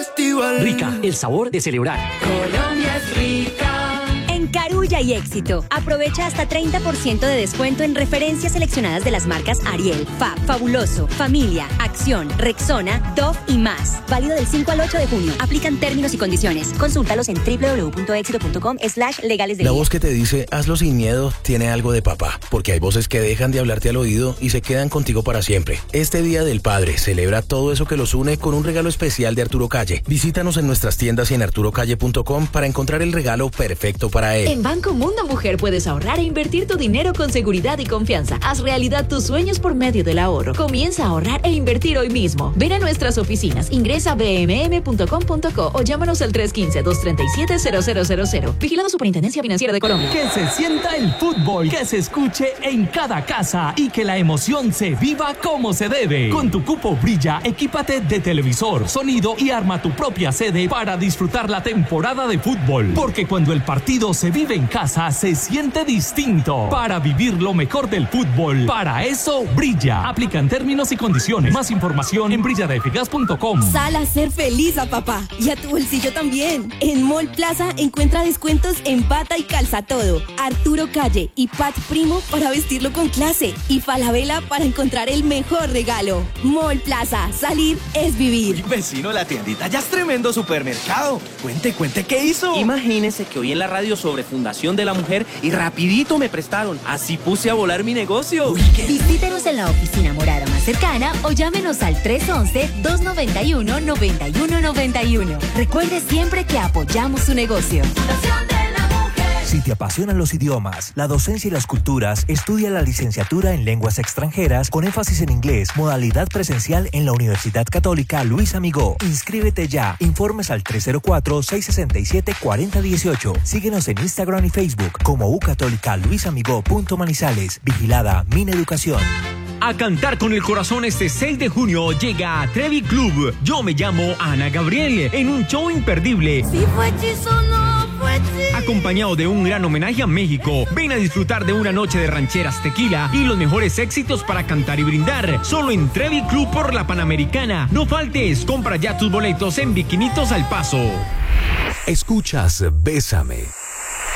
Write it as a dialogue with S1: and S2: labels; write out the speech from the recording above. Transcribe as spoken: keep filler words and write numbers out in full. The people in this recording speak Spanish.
S1: festival.
S2: Rica, el sabor de celebrar.
S3: Colombia es rica.
S4: En Carulla y Éxito, aprovecha hasta treinta por ciento de descuento en referencias seleccionadas de las marcas Ariel, Fab, Fabuloso, Familia, Acción, Rexona, Dove y más. Válido del cinco al ocho de junio. Aplican términos y condiciones. Consúltalos en doble u doble u doble u punto éxito punto com slash legales de
S5: La voz que te dice hazlo sin miedo tiene algo de papá, porque hay voces que dejan de hablarte al oído y se quedan contigo para siempre. Este Día del Padre celebra todo eso que los une con un regalo especial de Arturo Calle. Visítanos en nuestras tiendas y en arturo calle punto com para encontrar el regalo perfecto para él.
S6: En Banco Mundo Mujer puedes ahorrar e invertir tu dinero con seguridad y confianza. Haz realidad tus sueños por medio del ahorro. Comienza a ahorrar e invertir hoy mismo. Ven a nuestras oficinas, ingresa a b m m punto com punto co o llámanos al tres uno cinco, dos tres siete, cero cero cero cero. Vigilado Superintendencia Financiera de Colombia.
S7: Que se sienta el fútbol, que se escuche en cada casa y que la emoción se viva como se debe. Con tu cupo Brilla, equípate de televisor, sonido y arma tu propia sede para disfrutar la temporada de fútbol. Porque cuando el partido se vive en casa, se siente distinto. Para vivir lo mejor del fútbol, para eso Brilla. Aplican términos y condiciones. Más información en brilla de eficaz punto com.
S8: Sal a ser feliz a papá y a tu bolsillo también. En Mall Plaza encuentra descuentos en bata y calza todo. Arturo Calle y Pat Primo para vestirlo con clase. Y Falabella para encontrar el mejor regalo. Mall Plaza, salir es vivir.
S9: Vecino, la tiendita ya es tremendo supermercado. Cuente, cuente, ¿qué hizo?
S10: Imagínese que oí en la radio sobre Fundación de la Mujer y rapidito me prestaron. Así puse a volar mi negocio.
S4: Uy, ¿qué? Visítenos en la oficina morada más cercana o llámenos al tres once, dos noventa y uno, noventa y uno noventa y uno. Recuerde siempre que apoyamos su negocio.
S3: Fundación de la Mujer.
S11: Si te apasionan los idiomas, la docencia y las culturas, estudia la licenciatura en lenguas extranjeras con énfasis en inglés, modalidad presencial en la Universidad Católica Luis Amigó. Inscríbete ya. Informes al tres cero cuatro, seis seis siete, cuatro cero uno ocho. Síguenos en Instagram y Facebook como ucatólica luis amigó punto manizales. Vigilada Mineducación.
S12: A cantar con el corazón este seis de junio llega a Trevi Club. Yo me llamo Ana Gabriel en un show imperdible.
S3: Si fue hechizo, no fue hechizo.
S12: Acompañado de un gran homenaje a México. Ven a disfrutar de una noche de rancheras, tequila y los mejores éxitos para cantar y brindar. Solo en Trevi Club por la Panamericana. No faltes, compra ya tus boletos en Bikinitos al Paso.
S13: Escuchas Bésame.